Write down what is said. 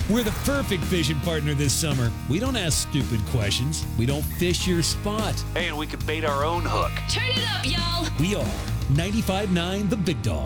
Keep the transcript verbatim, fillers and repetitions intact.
We're the perfect fishing partner this summer. We don't ask stupid questions. We don't fish your spot. Hey, and we can bait our own hook. Turn it up, y'all. We are ninety-five point nine The Big Dog.